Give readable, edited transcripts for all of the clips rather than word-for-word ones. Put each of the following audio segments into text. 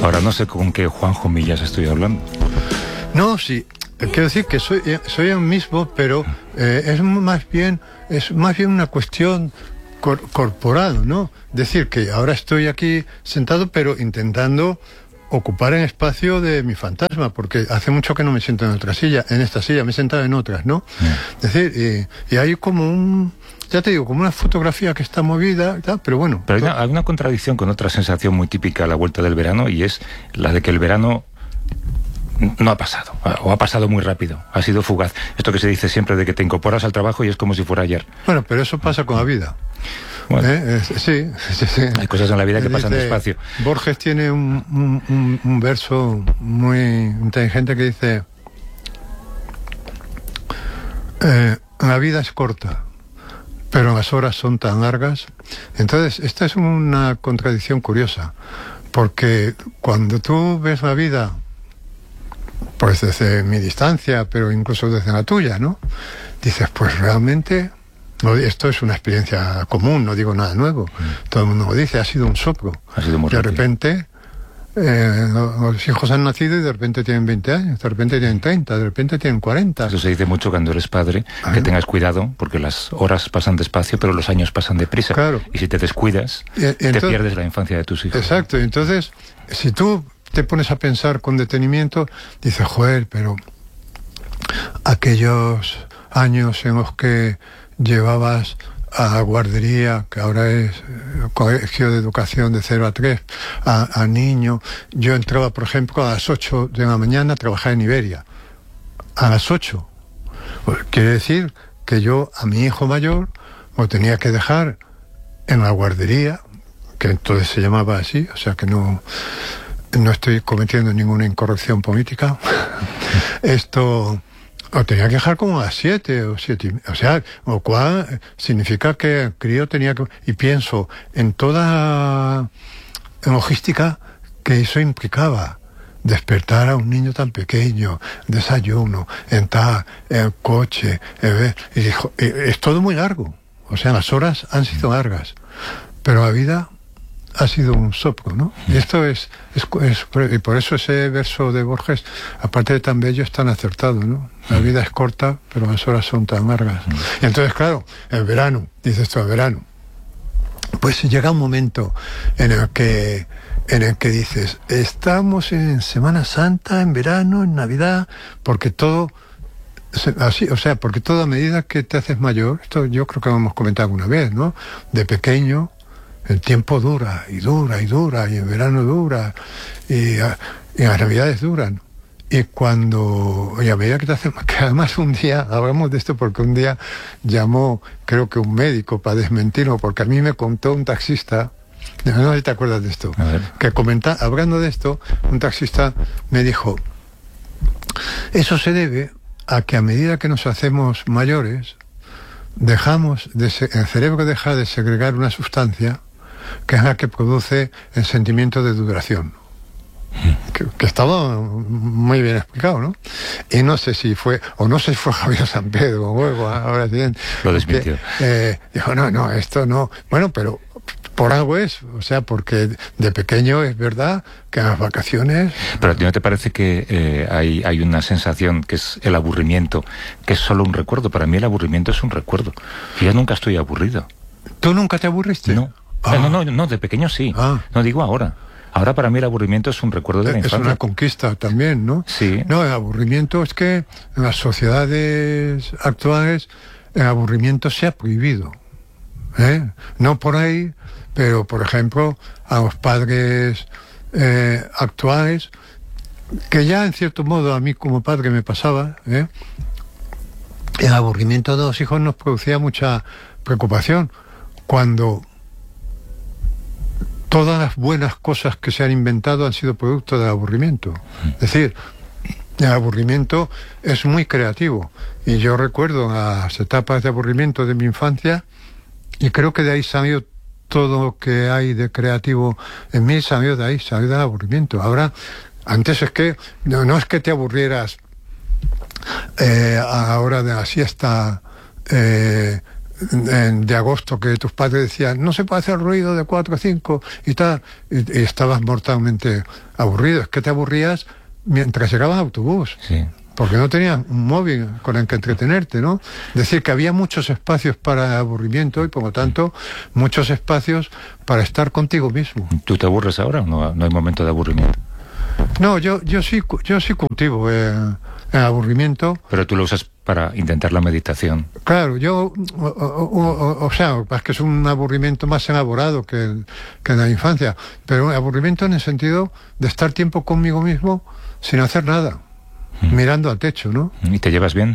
Ahora no sé con qué Juanjo Millas estoy hablando. No, sí. Quiero decir que soy el mismo, pero es más bien una cuestión corporal, ¿no? Decir que ahora estoy aquí sentado, pero intentando ocupar el espacio de mi fantasma, porque hace mucho que no me siento en otra silla, en esta silla, me he sentado en otras, ¿no? Es decir, y hay como ya te digo, como una fotografía que está movida y tal, pero bueno. Pero hay una contradicción con otra sensación muy típica a la vuelta del verano, y es la de que el verano no ha pasado, o ha pasado muy rápido, ha sido fugaz. Esto que se dice siempre de que te incorporas al trabajo y es como si fuera ayer. Bueno, pero eso pasa con la vida. Bueno, sí. Hay cosas en la vida que pasan despacio. Borges tiene un verso muy inteligente que dice: la vida es corta, pero las horas son tan largas. Entonces, esta es una contradicción curiosa, porque cuando tú ves la vida, pues desde mi distancia, pero incluso desde la tuya, ¿no? Dices, pues realmente, esto es una experiencia común, no digo nada nuevo. Todo el mundo lo dice, ha sido un soplo. Ha sido muy de rápido. Repente, los hijos han nacido y de repente tienen 20 años, de repente tienen 30, de repente tienen 40. Eso se dice mucho cuando eres padre, que tengas cuidado, porque las horas pasan despacio, pero los años pasan deprisa. Claro. Y si te descuidas, te pierdes la infancia de tus hijos. Exacto, entonces, si tú te pones a pensar con detenimiento, dices, joder, pero aquellos años en los que llevabas a la guardería, que ahora es colegio de educación de 0 a 3, a niño. Yo entraba, por ejemplo, a las 8 de la mañana a trabajar en Iberia. A las 8. Pues, quiere decir que yo a mi hijo mayor lo tenía que dejar en la guardería, que entonces se llamaba así, o sea que no estoy cometiendo ninguna incorrección política. Esto lo tenía que dejar como a las 7 o 7, o sea, lo cual significa que el crío tenía que... Y pienso en toda logística que eso implicaba. Despertar a un niño tan pequeño, desayuno, entrar, el coche, y dijo, es todo muy largo. O sea, las horas han sido largas, pero la vida ha sido un soplo, ¿no? Y esto es y por eso ese verso de Borges, aparte de tan bello, es tan acertado, ¿no? La vida es corta, pero las horas son tan largas. Y entonces, claro, el verano, dices tú, el verano, pues llega un momento en el que dices, estamos en Semana Santa, en verano, en Navidad, porque todo así, o sea, porque toda medida que te haces mayor, esto yo creo que lo hemos comentado alguna vez, ¿no? De pequeño el tiempo dura y dura y dura, y el verano dura, y las navidades duran. Y a medida que te haces, que además un día, hablamos de esto porque un día llamó, creo que un médico para desmentirlo, porque a mí me contó un taxista, no sé si te acuerdas de esto, que hablando de esto, un taxista me dijo, eso se debe a que a medida que nos hacemos mayores, el cerebro deja de segregar una sustancia que es la que produce el sentimiento de duración. Que estaba muy bien explicado, ¿no? Y no sé si fue Javier San Pedro o luego, ahora bien. Lo desmintió. Dijo, no, esto no. Bueno, pero por algo es, o sea, porque de pequeño es verdad que en las vacaciones... Pero ¿a ti no te parece que hay una sensación que es el aburrimiento, que es solo un recuerdo? Para mí el aburrimiento es un recuerdo. Yo nunca estoy aburrido. ¿Tú nunca te aburriste? No. No, de pequeño sí. No digo ahora. Ahora para mí el aburrimiento es un recuerdo de la infancia. Es una conquista también, ¿no? Sí. No, el aburrimiento es que en las sociedades actuales el aburrimiento se ha prohibido. No por ahí, pero por ejemplo a los padres actuales, que ya en cierto modo a mí como padre me pasaba, el aburrimiento de los hijos nos producía mucha preocupación cuando todas las buenas cosas que se han inventado han sido producto del aburrimiento. Es decir, el aburrimiento es muy creativo. Y yo recuerdo las etapas de aburrimiento de mi infancia y creo que de ahí salió todo lo que hay de creativo en mí, salió de ahí, salió del aburrimiento. Ahora, antes es que, no es que te aburrieras a la hora de la siesta de agosto, que tus padres decían, no se puede hacer ruido de 4 a 5 y tal, y estabas mortalmente aburrido. Es que te aburrías mientras llegabas al autobús. Sí. Porque no tenías un móvil con el que entretenerte, ¿no? Es decir, que había muchos espacios para aburrimiento y, por lo tanto, muchos espacios para estar contigo mismo. ¿Tú te aburres ahora o no hay momento de aburrimiento? No, yo sí cultivo el aburrimiento. Pero tú lo usas para intentar la meditación. Claro, yo, o sea, es que es un aburrimiento más elaborado que en la infancia, pero un aburrimiento en el sentido de estar tiempo conmigo mismo sin hacer nada. Mirando al techo, ¿no? ¿Y te llevas bien?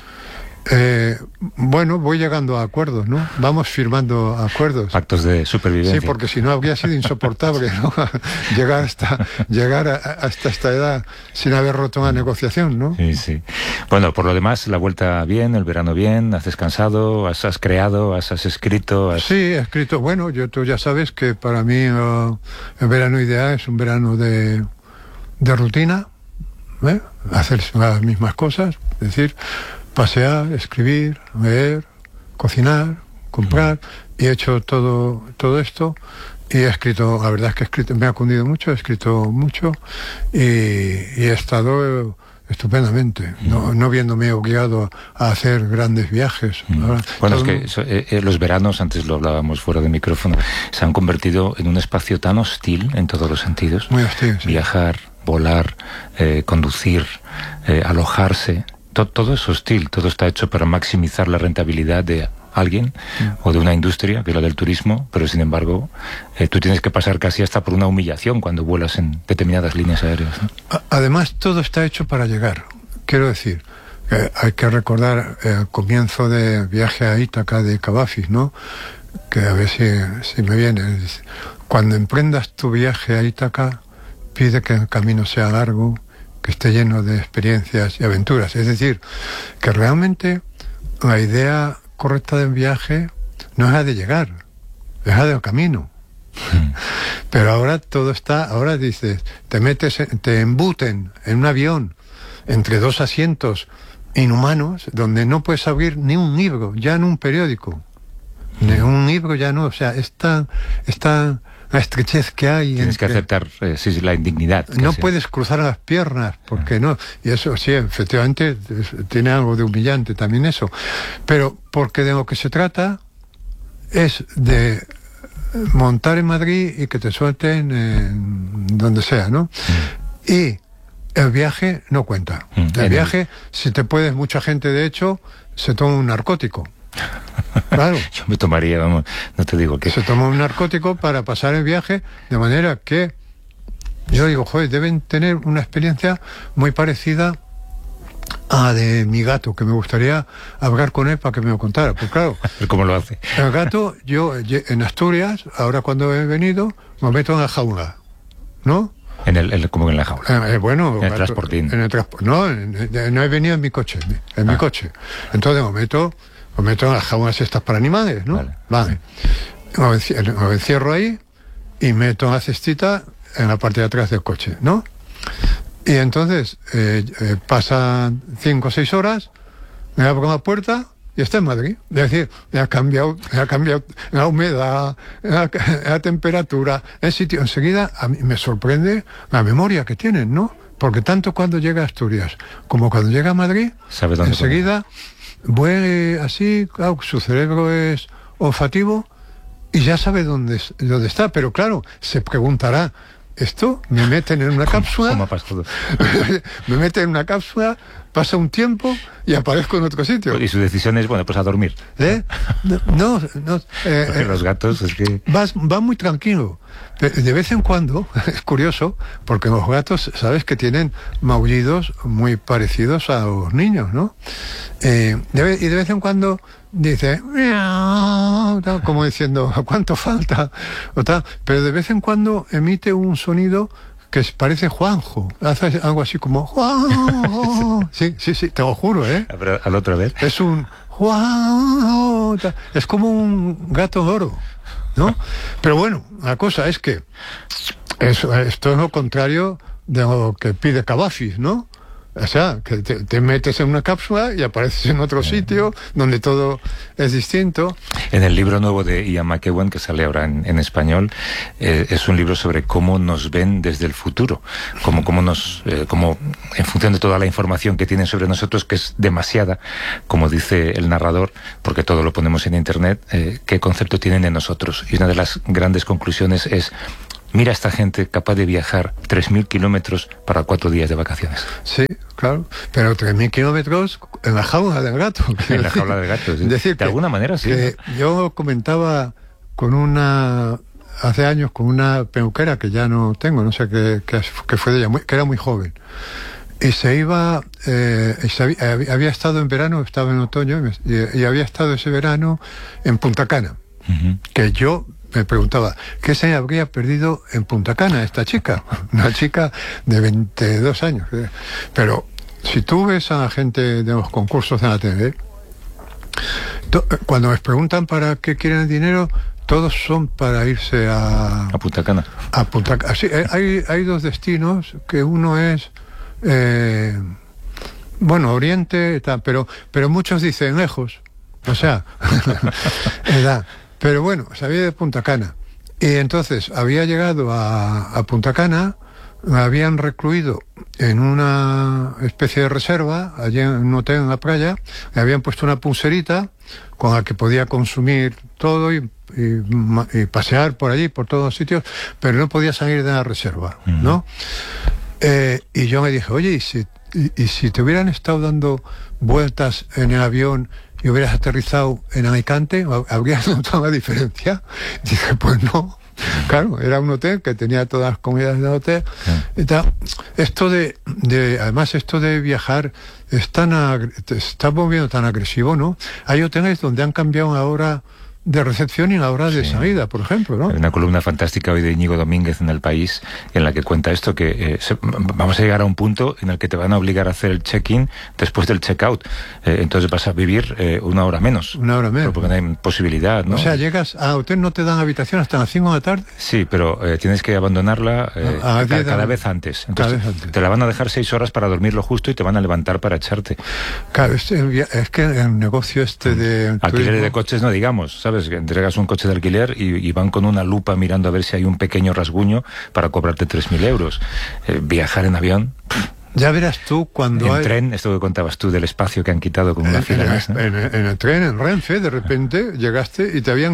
Bueno, voy llegando a acuerdos, ¿no? Vamos firmando acuerdos. Pactos de supervivencia. Sí, porque si no habría sido insoportable, ¿no? llegar hasta esta edad sin haber roto una negociación, ¿no? Sí, sí. Bueno, por lo demás, la vuelta bien, el verano bien, has descansado, has creado, has escrito... Sí, he escrito. Bueno, tú ya sabes que para mí el verano ideal es un verano de rutina, hacer las mismas cosas, es decir, pasear, escribir, leer, cocinar, comprar, y he hecho todo esto, y he escrito, la verdad es que me ha cundido mucho, he escrito mucho, y he estado estupendamente, no viéndome obligado a hacer grandes viajes. Bueno, es que los veranos, antes lo hablábamos fuera de micrófono, se han convertido en un espacio tan hostil en todos los sentidos. Muy hostil, sí. Viajar, volar, conducir, alojarse, todo es hostil, todo está hecho para maximizar la rentabilidad de alguien o de una industria, que es la del turismo, pero sin embargo tú tienes que pasar casi hasta por una humillación cuando vuelas en determinadas líneas aéreas, ¿no? Además, todo está hecho para llegar. Quiero decir, hay que recordar el comienzo de Viaje a Ítaca de Cavafis, ¿no? Que a ver si me viene. Cuando emprendas tu viaje a Ítaca, pide que el camino sea largo, que esté lleno de experiencias y aventuras. Es decir, que realmente la idea correcta del viaje no es la de llegar, es la del camino. Pero ahora ahora dices, te embuten en un avión entre dos asientos inhumanos donde no puedes abrir ni un libro, ya en un periódico. Ni un libro ya no, o sea, esta la estrechez que hay. Tienes que aceptar la indignidad. No puedes cruzar las piernas, porque no. Y eso sí, efectivamente, tiene algo de humillante también eso. Pero porque de lo que se trata es de montar en Madrid y que te suelten donde sea, ¿no? Y el viaje no cuenta. El viaje, si te puedes, mucha gente de hecho se toma un narcótico. Claro. Yo me tomaría, vamos, no te digo que... Se toma un narcótico para pasar el viaje, de manera que yo digo, joder, deben tener una experiencia muy parecida a de mi gato, que me gustaría hablar con él para que me lo contara. Pues claro, ¿cómo lo hace? El gato, yo en Asturias, ahora cuando he venido, me meto en la jaula, ¿no? ¿Cómo en la jaula? Bueno, en el transportín. No he venido en mi coche, mi coche. Entonces me meto en las jaulas estas para animales, ¿no? Vale. Lo encierro ahí y meto la cestita en la parte de atrás del coche, ¿no? Y entonces pasan 5 o 6 horas, me abro la puerta y está en Madrid. Es decir, ha cambiado la humedad, la temperatura, el sitio. Enseguida a mí me sorprende la memoria que tienen, ¿no? Porque tanto cuando llega a Asturias como cuando llega a Madrid, enseguida vuelve así, claro, su cerebro es olfativo y ya sabe dónde está. Pero claro, se preguntará, ¿esto me meten en una cápsula? Me meten en una cápsula, pasa un tiempo y aparezco en otro sitio. Y su decisión es, bueno, pues a dormir. No. Los gatos es que... Va muy tranquilo. De vez en cuando, es curioso, porque los gatos, sabes que tienen maullidos muy parecidos a los niños, ¿no? Y de vez en cuando dice, miau, tal, como diciendo, ¿cuánto falta? O tal. Pero de vez en cuando emite un sonido que parece Juanjo. Hace algo así como Juanjo. Sí, te lo juro, ¿eh? Pero al otra vez. Es un Juanjo. Es como un gato loro, ¿no? Pero bueno, la cosa es que esto es lo contrario de lo que pide Cavafis, ¿no? O sea, que te metes en una cápsula y apareces en otro sitio donde todo es distinto. En el libro nuevo de Ian McEwan, que sale ahora en español, es un libro sobre cómo nos ven desde el futuro, cómo en función de toda la información que tienen sobre nosotros, que es demasiada, como dice el narrador, porque todo lo ponemos en internet, qué concepto tienen de nosotros. Y una de las grandes conclusiones es: mira a esta gente capaz de viajar 3.000 kilómetros para 4 días de vacaciones. Sí, claro, pero 3.000 kilómetros en la jaula del gato. En la jaula del gato, sí. Decir de alguna manera, sí. Yo comentaba hace años con una peluquera que ya no tengo, no sé qué fue de ella, que era muy joven. Y se iba, había estado en verano, estaba en otoño, y había estado ese verano en Punta Cana, que yo me preguntaba, ¿qué se habría perdido en Punta Cana esta chica? Una chica de 22 años. Pero si tú ves a la gente de los concursos de la TV, cuando les preguntan para qué quieren el dinero, todos son para irse a Punta Cana. A Punta Cana. Sí, hay dos destinos, que uno es Oriente, pero muchos dicen lejos. O sea, edad. Pero bueno, sabía de Punta Cana. Y entonces había llegado a Punta Cana, me habían recluido en una especie de reserva, allí en un hotel en la playa, me habían puesto una pulserita con la que podía consumir todo y pasear por allí, por todos los sitios, pero no podía salir de la reserva, ¿no? Y yo me dije, oye, ¿y si te hubieran estado dando vueltas en el avión y hubieras aterrizado en Alicante, ¿habrías notado la diferencia? Dije, pues no. Claro, era un hotel que tenía todas las comidas del hotel. Y tal. Además, esto de viajar se está volviendo tan agresivo, ¿no? Hay hoteles donde han cambiado la hora de recepción y la hora de salida, por ejemplo, ¿no? Hay una columna fantástica hoy de Íñigo Domínguez en El País, en la que cuenta esto, que vamos a llegar a un punto en el que te van a obligar a hacer el check-in después del check-out. Entonces vas a vivir una hora menos. Una hora menos. Porque no hay posibilidad, ¿no? O sea, llegas al hotel, no te dan habitación hasta las 5 de la tarde. Sí, pero tienes que abandonarla cada vez antes. Entonces, te la van a dejar 6 horas para dormir lo justo y te van a levantar para echarte. Claro, es que el negocio de alquiler de coches, no digamos, ¿sabes? Que entregas un coche de alquiler y van con una lupa mirando a ver si hay un pequeño rasguño para cobrarte 3.000 euros. Viajar en avión... Ya verás tú cuando en tren, esto que contabas tú del espacio que han quitado con una fila más, ¿no? En el tren, en Renfe, de repente llegaste y te habían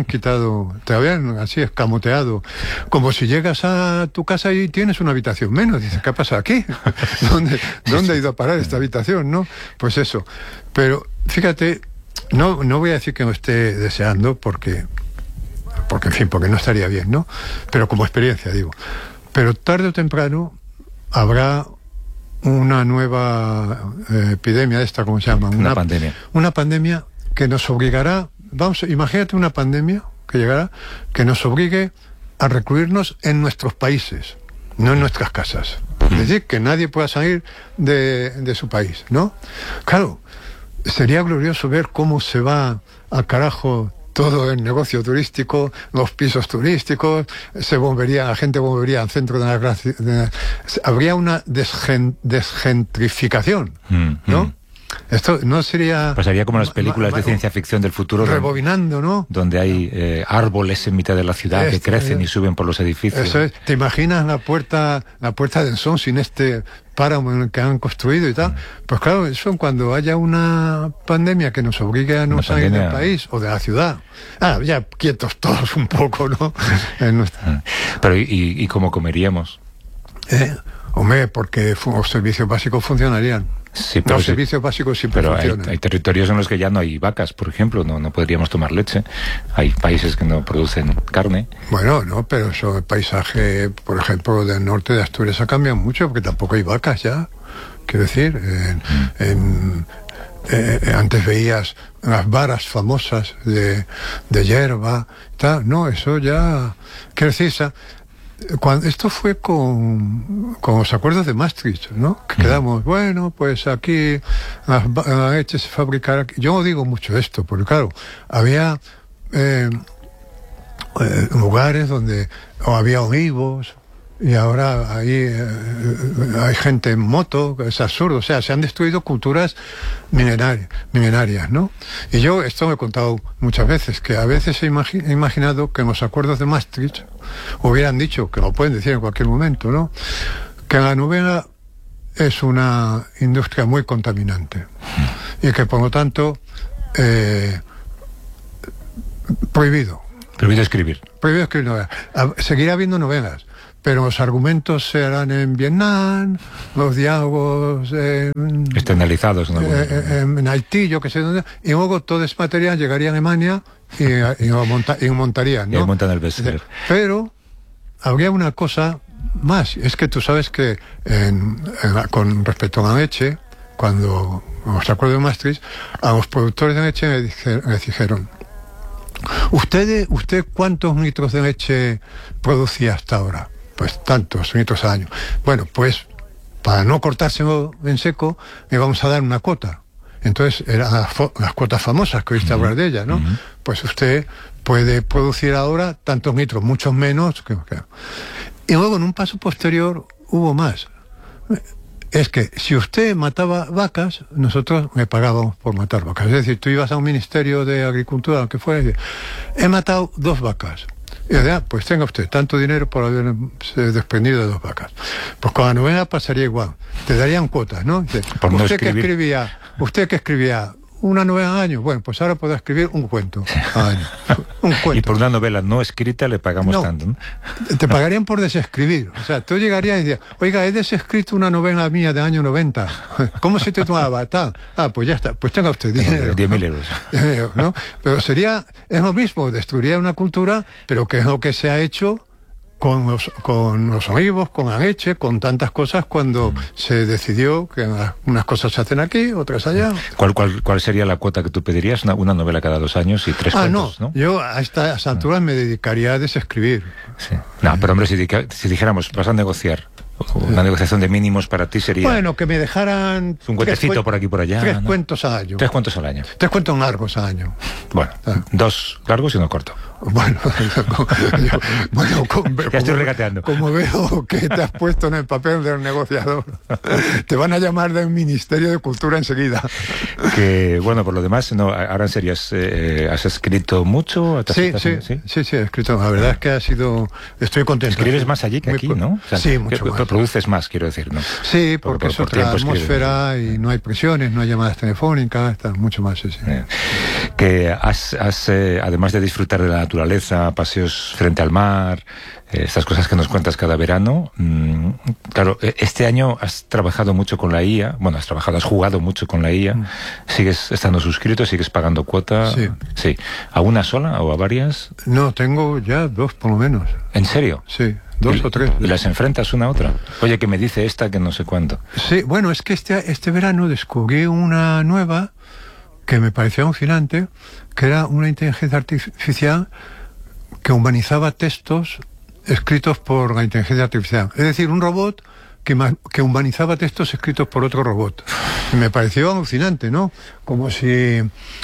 así escamoteado. Como si llegas a tu casa y tienes una habitación menos. Dices, ¿qué pasa aquí? ¿Dónde ha ido a parar esta habitación, no? Pues eso. Pero, fíjate, no voy a decir que no esté deseando porque en fin, porque no estaría bien, ¿no? Pero como experiencia, digo. Pero tarde o temprano habrá una nueva epidemia, ¿cómo se llama? Una pandemia. Una pandemia que nos obligará, imagínate una pandemia que llegará, que nos obligue a recluirnos en nuestros países, no en nuestras casas. Es decir, que nadie pueda salir de su país, ¿no? Claro, sería glorioso ver cómo se va al carajo todo el negocio turístico, los pisos turísticos, la gente volvería al centro de la gracia, habría una desgentrificación, ¿no? Esto no sería... Pasaría como las películas de ciencia ficción del futuro. Rebobinando, ¿no? Donde hay árboles en mitad de la ciudad que crecen y suben por los edificios. Eso es. ¿Te imaginas la puerta del Son sin páramo que han construido y tal? Pues claro, eso cuando haya una pandemia que nos obligue a no salir del país o de la ciudad. Ya quietos todos un poco, ¿no? Pero ¿y cómo comeríamos? Hombre, porque los servicios básicos funcionarían. Sí, pero los servicios básicos siempre funcionan. Hay territorios en los que ya no hay vacas, por ejemplo, no podríamos tomar leche. Hay países que no producen carne. Bueno, no, pero eso, el paisaje, por ejemplo, del norte de Asturias ha cambiado mucho, porque tampoco hay vacas ya. Quiero decir, antes veías las varas famosas de hierba, tal. No, eso ya... Quiero decir, esto fue con los acuerdos de Maastricht, ¿no? Que quedamos, bueno, pues aquí la leche se fabricará aquí. Yo no digo mucho esto, porque claro, había lugares donde había olivos, y ahora hay gente en moto, es absurdo. O sea, se han destruido culturas milenarias, ¿no? Y yo esto me he contado muchas veces, que a veces he imaginado que en los acuerdos de Maastricht hubieran dicho, que lo pueden decir en cualquier momento, ¿no?, que la novela es una industria muy contaminante y que por lo tanto prohibido escribir novelas. Seguirá habiendo novelas, pero los argumentos se harán en Vietnam, los diálogos externalizados en Haití, yo que sé dónde, y luego todo ese material llegaría a Alemania y lo montarían, ¿no? Y montan el bestseller. Pero habría una cosa más, es que tú sabes que con respecto a la leche, cuando los acuerdos de Maastricht, a los productores de leche les dijeron: ¿Usted cuántos litros de leche producía hasta ahora? Pues tantos litros al año. Bueno, pues para no cortárselo en seco, le vamos a dar una cuota. Entonces, eran las cuotas famosas que oíste hablar de ellas, ¿no? Pues usted puede producir ahora tantos litros, muchos menos. Y luego, en un paso posterior, hubo más. Es que si usted mataba vacas, nosotros le pagábamos por matar vacas. Es decir, tú ibas a un ministerio de Agricultura, lo que fuera, y dices: he matado 2 vacas. Y decía: pues tenga usted tanto dinero por haberse desprendido de 2 vacas. Pues con la novela pasaría igual. Te darían cuotas, ¿no? Dice, por no usted que escribía una novela al año, bueno, pues ahora puede escribir un cuento al año. Un cuento. Y por una novela no escrita le pagamos tanto, ¿no? Te pagarían por desescribir. O sea, tú llegarías y dirías: oiga, he desescrito una novela mía de año 90. ¿Cómo se titulaba? Tal. Pues ya está. Pues tenga usted dinero. 10.000 euros. ¿No? Pero es lo mismo, destruiría una cultura, pero que es lo que se ha hecho con los olivos, con la leche, con tantas cosas, cuando se decidió que unas cosas se hacen aquí, otras allá. ¿Cuál sería la cuota que tú pedirías? Una novela cada 2 años y 3 cuentos, ¿no? Yo a estas alturas me dedicaría a desescribir. Sí. No, pero hombre, si dijéramos, vas a negociar, una negociación de mínimos para ti sería... Bueno, que me dejaran... Un cuentecito por aquí y por allá. 3 cuentos al año. 3 cuentos al año. 3 cuentos largos al año. Bueno, 2 largos y 1 corto. Bueno, ya estoy regateando. Como veo que te has puesto en el papel del negociador, te van a llamar del Ministerio de Cultura enseguida. Que, bueno, por lo demás, no, ahora en serio, ¿has escrito mucho? Sí, he escrito. La verdad es que estoy contento. Escribes más allí que aquí, ¿no? O sea, sí, mucho más. Produces más, quiero decir, ¿no? Sí, porque es otra atmósfera y no hay presiones, no hay llamadas telefónicas, está mucho más, sí. Que has además de disfrutar de la naturaleza, paseos frente al mar, estas cosas que nos cuentas cada verano, claro, este año has trabajado mucho con la IA, has jugado mucho con la IA, ¿sigues estando suscrito, sigues pagando cuota? Sí. ¿A una sola o a varias? No, tengo ya 2 por lo menos. ¿En serio? Sí. 2 o 3. ¿Y las enfrentas una a otra? Oye, que me dice esta que no sé cuánto. Sí, bueno, es que este verano descubrí una nueva que me pareció alucinante, que era una inteligencia artificial que humanizaba textos escritos por la inteligencia artificial. Es decir, un robot que humanizaba textos escritos por otro robot. Y me pareció alucinante, ¿no? Como si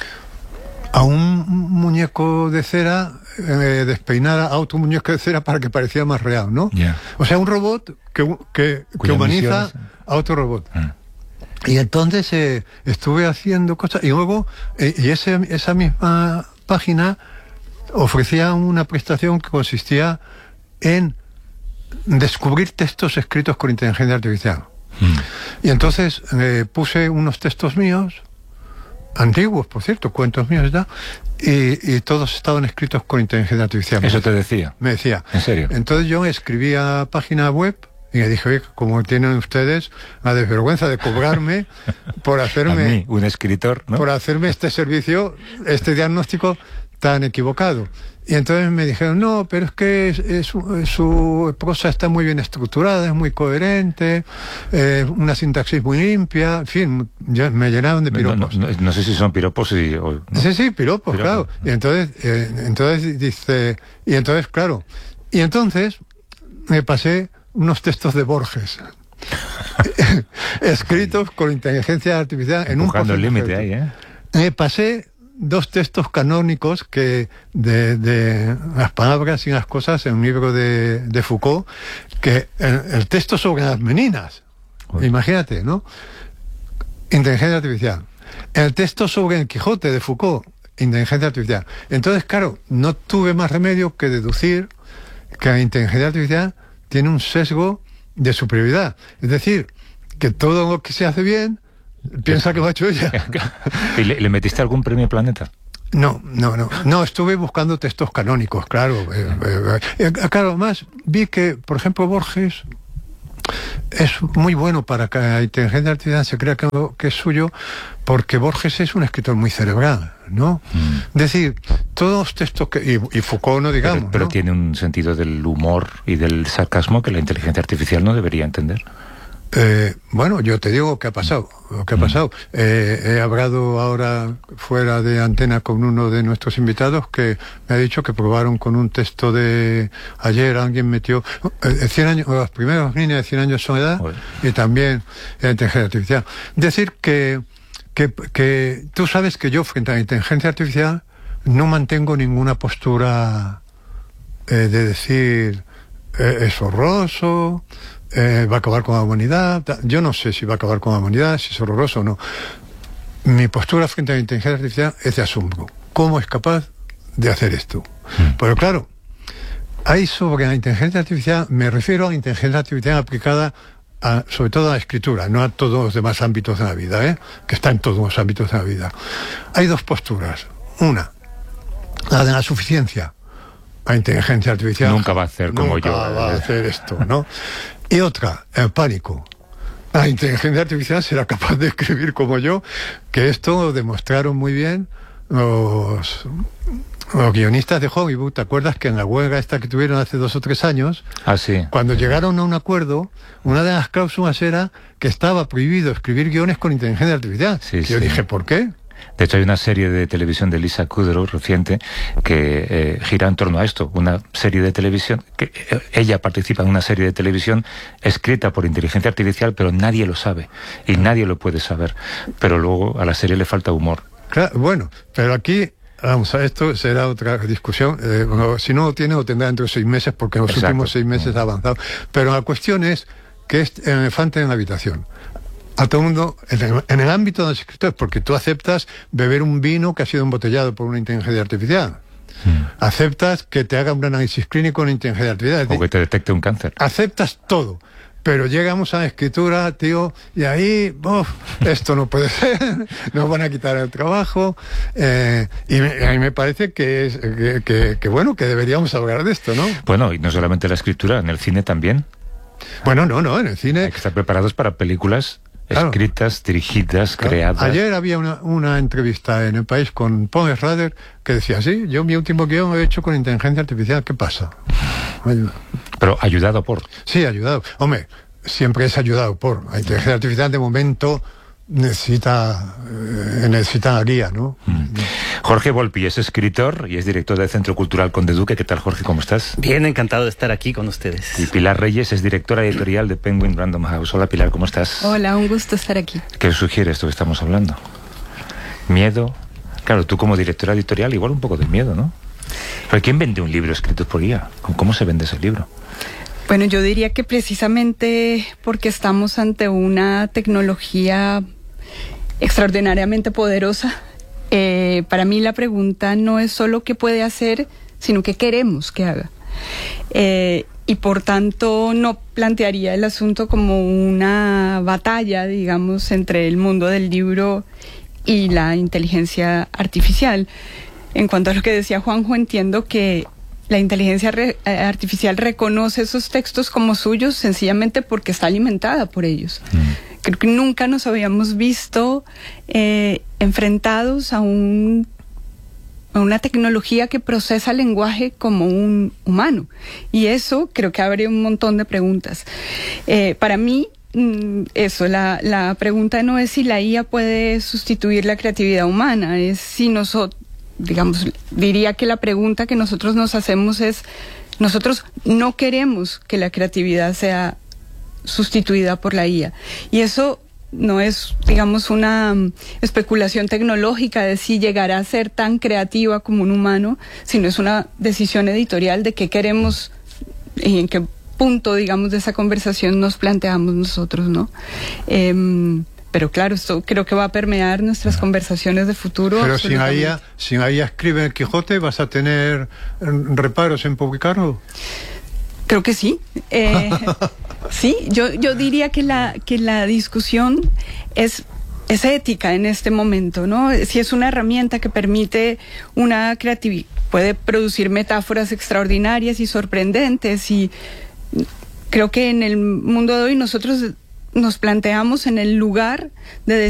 a un muñeco de cera despeinara a otro muñeco de cera para que pareciera más real, ¿no? Yeah. O sea, un robot que humaniza a otro robot. Y entonces estuve haciendo cosas y luego esa misma página ofrecía una prestación que consistía en descubrir textos escritos con inteligencia artificial. Y entonces puse unos textos míos, antiguos, por cierto, cuentos míos y todos estaban escritos con inteligencia artificial. ¿Eso te decía? Me decía. ¿En serio? Entonces yo escribía página web y le dije: oye, como tienen ustedes la desvergüenza de cobrarme por hacerme... A mí, un escritor, ¿no? Por hacerme este servicio, este diagnóstico tan equivocado. Y entonces me dijeron: no, pero es que su prosa está muy bien estructurada, es muy coherente, una sintaxis muy limpia, en fin, me llenaron de piropos. No sé si son piropos Sí, piropos, claro. Y entonces dice... Y entonces, claro, me pasé unos textos de Borges escritos con inteligencia artificial en un el límite ahí, pasé dos textos canónicos que de las palabras y las cosas en un libro de Foucault, que el texto sobre las meninas, imagínate, ¿no? Inteligencia artificial. El texto sobre el Quijote de Foucault, inteligencia artificial. Entonces, claro, no tuve más remedio que deducir que la inteligencia artificial tiene un sesgo de superioridad. Es decir, que todo lo que se hace bien piensa que lo ha hecho ella. ¿Y le metiste algún premio Planeta? No, estuve buscando textos canónicos, claro. Claro, además vi que, por ejemplo, Borges es muy bueno para que la inteligencia artificial se crea que es suyo, porque Borges es un escritor muy cerebral, ¿no? Es decir, todos los textos y Foucault, no digamos, pero ¿no? Tiene un sentido del humor y del sarcasmo que la inteligencia artificial no debería entender. Bueno, yo te digo lo que ha pasado. He hablado ahora fuera de antena con uno de nuestros invitados que me ha dicho que probaron con un texto de ayer, alguien metió 100 años, las primeras líneas de 100 años de soledad y también la inteligencia artificial. Decir que tú sabes que yo frente a la inteligencia artificial no mantengo ninguna postura de decir es horroroso, va a acabar con la humanidad. Yo no sé si va a acabar con la humanidad, si es horroroso o no. Mi postura frente a la inteligencia artificial es de asombro. ¿Cómo es capaz de hacer esto? Pero claro, hay sobre la inteligencia artificial, me refiero a la inteligencia artificial aplicada sobre todo a la escritura, no a todos los demás ámbitos de la vida, que está en todos los ámbitos de la vida. Hay dos posturas. Una, la de la suficiencia. La inteligencia artificial nunca va a hacer como yo. Nunca va a hacer esto, ¿no? Y otra, el pánico. La inteligencia artificial será capaz de escribir como yo, que esto lo demostraron muy bien los guionistas de Hollywood. ¿Te acuerdas que en la huelga esta que tuvieron hace 2 o 3 años, sí, cuando llegaron a un acuerdo, una de las cláusulas era que estaba prohibido escribir guiones con inteligencia artificial? Yo dije, ¿por qué? De hecho, hay una serie de televisión de Lisa Kudrow reciente que gira en torno a esto. Una serie de televisión, que ella participa en una serie de televisión escrita por inteligencia artificial, pero nadie lo sabe y nadie lo puede saber. Pero luego a la serie le falta humor. Claro, bueno, pero aquí, vamos, esto será otra discusión. Si no lo tiene, lo tendrá dentro de 6 meses, porque en los últimos 6 meses ha avanzado. Pero la cuestión es que es el elefante en la habitación. A todo el mundo, en el ámbito de los escritores, porque tú aceptas beber un vino que ha sido embotellado por una inteligencia artificial. Aceptas que te haga un análisis clínico con inteligencia artificial. O que te detecte un cáncer. Aceptas todo. Pero llegamos a la escritura, tío, y ahí, esto no puede ser, nos van a quitar el trabajo, y a mí me parece que bueno, que deberíamos hablar de esto, ¿no? Bueno, y no solamente la escritura, en el cine también. Bueno, no, en el cine... Hay que estar preparados para películas escritas, dirigidas, creadas. Ayer había una entrevista en El País con Paul Schrader que decía, sí, yo mi último guión lo he hecho con inteligencia artificial, ¿qué pasa? Pero ayudado por... Sí, ayudado. Hombre, siempre es ayudado por. La inteligencia artificial de momento necesita la guía, ¿no? Jorge Volpi es escritor y es director del Centro Cultural Conde Duque. ¿Qué tal, Jorge? ¿Cómo estás? Bien, encantado de estar aquí con ustedes. Y Pilar Reyes es directora editorial de Penguin Random House. Hola, Pilar, ¿cómo estás? Hola, un gusto estar aquí. ¿Qué sugiere esto que estamos hablando? ¿Miedo? Claro, tú como directora editorial igual un poco de miedo, ¿no? ¿Pero quién vende un libro escrito por IA? ¿Cómo se vende ese libro? Bueno, yo diría que precisamente porque estamos ante una tecnología extraordinariamente poderosa, para mí la pregunta no es solo qué puede hacer, sino qué queremos que haga. Y por tanto no plantearía el asunto como una batalla, digamos, entre el mundo del libro y la inteligencia artificial. En cuanto a lo que decía Juanjo, entiendo que la inteligencia artificial reconoce esos textos como suyos sencillamente porque está alimentada por ellos. Creo que nunca nos habíamos visto enfrentados a una tecnología que procesa el lenguaje como un humano. Y eso creo que abre un montón de preguntas. Para mí, la pregunta no es si la IA puede sustituir la creatividad humana, es si nosotros, digamos, diría que la pregunta que nosotros nos hacemos es, nosotros no queremos que la creatividad sea sustituida por la IA. Y eso digamos, una especulación tecnológica de si llegará a ser tan creativa como un humano, sino es una decisión editorial de qué queremos y en qué punto, digamos, de esa conversación nos planteamos nosotros, ¿no? Pero claro, esto creo que va a permear nuestras conversaciones de futuro. Pero sin ahí escribe el Quijote, ¿vas a tener reparos en publicarlo? Creo que sí. Sí, yo diría que la discusión es ética en este momento, ¿no? Si es una herramienta que permite una creatividad, puede producir metáforas extraordinarias y sorprendentes, y creo que en el mundo de hoy nosotros nos planteamos en el lugar de